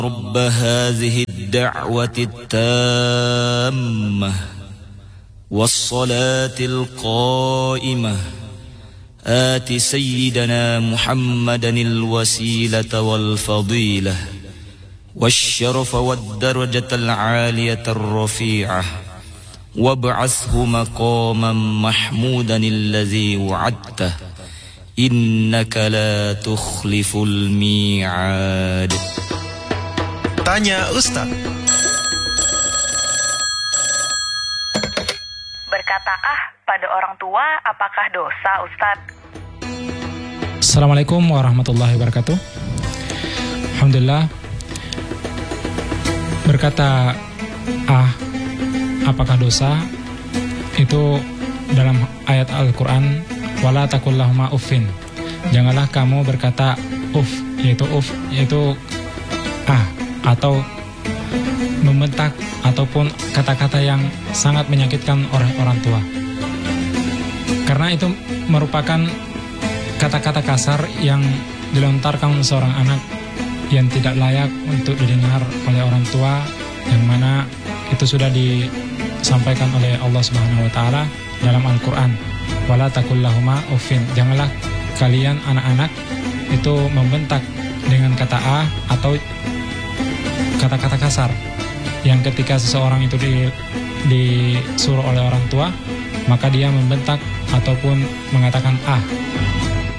رب هذه الدعوة التامة والصلاة القائمة آت سيدنا محمدا الوسيلة والفضيلة والشرف والدرجة العالية الرفيعة وابعثه مقاما محمودا الذي وعدته إنك لا تخلف الميعاد. Tanya Ustaz. Berkata pada orang tua apakah dosa, Ustaz? Assalamualaikum warahmatullahi wabarakatuh. Alhamdulillah. Berkata apakah dosa? Itu dalam ayat Al-Quran, wala taqul lahuma uffin. Janganlah kamu berkata yaitu atau membentak ataupun kata-kata yang sangat menyakitkan orang tua. Karena itu merupakan kata-kata kasar yang dilontarkan seorang anak yang tidak layak untuk didengar oleh orang tua, yang mana itu sudah disampaikan oleh Allah Subhanahu wa taala dalam Al-Qur'an. Wala taqul lahuma uffin. Janganlah kalian anak-anak itu membentak dengan kata atau kata-kata kasar yang ketika seseorang itu disuruh oleh orang tua, maka dia membentak ataupun mengatakan